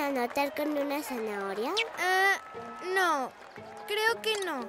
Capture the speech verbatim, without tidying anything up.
anotar con una zanahoria? Ah, no, creo que no.